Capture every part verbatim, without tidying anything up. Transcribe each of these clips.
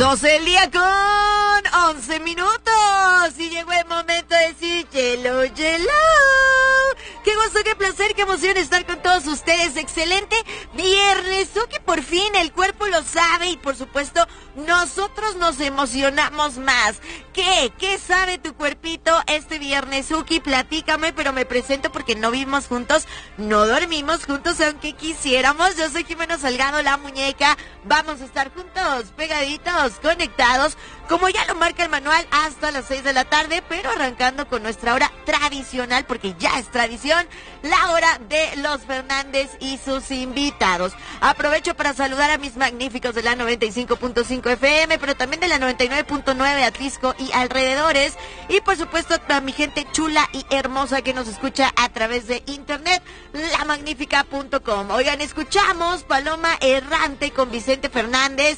doce del día con once minutos. Y llegó el momento de decir hello, hello. Qué gusto, qué placer, qué emoción estar con todos ustedes. Excelente viernes, o que por fin el cuerpo lo sabe y por supuesto nosotros nos emocionamos más. ¿Qué? ¿Qué sabe tu cuerpito este viernes, Suki? Platícame, pero me presento porque no vivimos juntos, no dormimos juntos, aunque quisiéramos. Yo soy Jimena Salgado, la muñeca. Vamos a estar juntos, pegaditos, conectados, como ya lo marca el manual, hasta las seis de la tarde, pero arrancando con nuestra hora tradicional, porque ya es tradición, la hora de los Fernández y sus invitados. Aprovecho para saludar a mis magníficos de la noventa y cinco punto cinco F M, pero también de la noventa y nueve punto nueve Atlisco y alrededores, y por supuesto a mi gente chula y hermosa que nos escucha a través de internet, la magnífica punto com. Oigan, escuchamos Paloma Errante con Vicente Fernández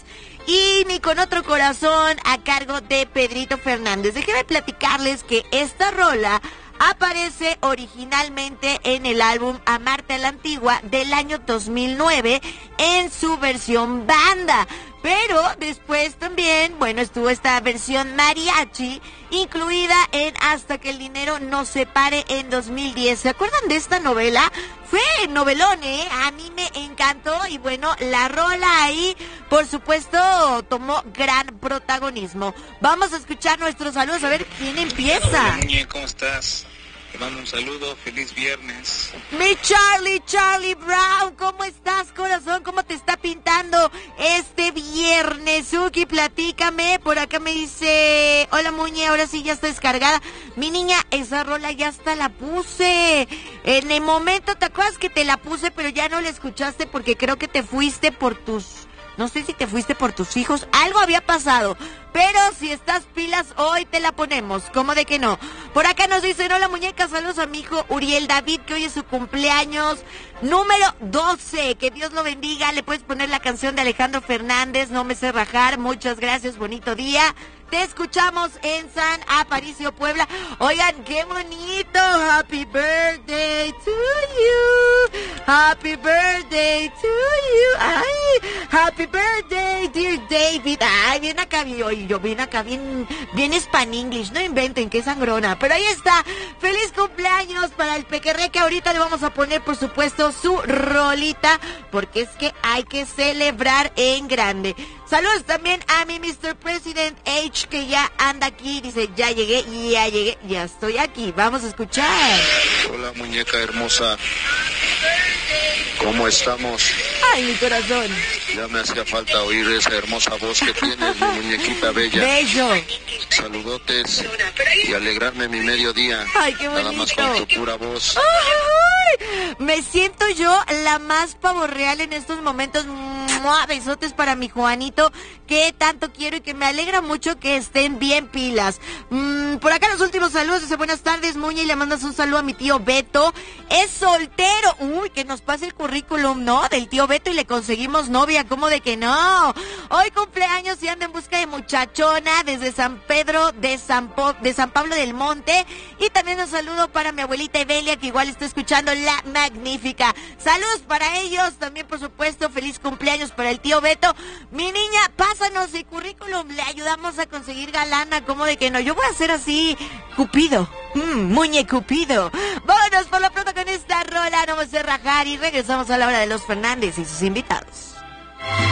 y Ni con otro corazón a cargo de Pedrito Fernández. Déjenme platicarles que esta rola aparece originalmente en el álbum Amarte a la Antigua del año dos mil nueve en su versión banda. Pero después también, bueno, estuvo esta versión mariachi incluida en Hasta que el dinero nos separe en dos mil diez. ¿Se acuerdan de esta novela? Fue novelón, ¿eh? A mí me encantó y bueno, la rola ahí, por supuesto, tomó gran protagonismo. Vamos a escuchar nuestros saludos, a ver quién empieza. Hola, Muñe, ¿cómo estás? Te mando un saludo, feliz viernes. Mi Charlie, Charlie Brown, ¿cómo estás, corazón? ¿Cómo te está pintando este viernes? Suki, platícame. Por acá me dice, hola Muñe, ahora sí ya está descargada. Mi niña, esa rola ya hasta la puse. En el momento, ¿te acuerdas que te la puse, pero ya no la escuchaste porque creo que te fuiste por tus... No sé si te fuiste por tus hijos, algo había pasado, pero si estás pilas, hoy te la ponemos, ¿cómo de que no? Por acá nos dicen, hola muñeca, saludos a mi hijo Uriel David, que hoy es su cumpleaños número doce, que Dios lo bendiga. Le puedes poner la canción de Alejandro Fernández, No me sé rajar. Muchas gracias, bonito día. Te escuchamos en San Aparicio, Puebla. Oigan, qué bonito. Happy birthday to you. Happy birthday to you. Ay, happy birthday, dear David. Ay, bien acá, oye, yo bien acá, bien, bien Span English. No inventen, qué sangrona. Pero ahí está. Feliz cumpleaños para el pequerreque. Ahorita le vamos a poner, por supuesto, su rolita, porque es que hay que celebrar en grande. Saludos también a mi mister President H, que ya anda aquí. Dice, ya llegué, ya llegué, ya estoy aquí. Vamos a escuchar. Hola, muñeca hermosa. ¿Cómo estamos? Ay, mi corazón. Ya me hacía falta oír esa hermosa voz que tienes, mi muñequita bella. Bello. Saludotes y alegrarme mi mediodía. Ay, qué bonito. Nada más con tu pura voz. Ay, me siento yo la más pavo real en estos momentos. ¡Mua! Besotes para mi Juanito, que tanto quiero y que me alegra mucho que estén bien pilas. Mm, por acá los últimos saludos. Dice, buenas tardes, Muñe, y le mandas un saludo a mi tío Beto. Es soltero. Uy, que nos pase el currículum, ¿no? Del tío Beto y le conseguimos novia. ¿Cómo de que no? Hoy cumpleaños y anda en busca de muchachona desde San Pedro de San, po de San Pablo del Monte. Y también un saludo para mi abuelita Evelia, que igual está escuchando La Magnífica. Saludos para ellos. También, por supuesto, feliz cumpleaños para el tío Beto. Mi niña, pásanos el currículum, le ayudamos a conseguir galana. ¿Cómo de que no? Yo voy a ser así, Cupido, mm, Muñe Cupido. Vámonos por lo pronto con esta rola, no me sé rajar, y regresamos a la hora de los Fernández y sus invitados.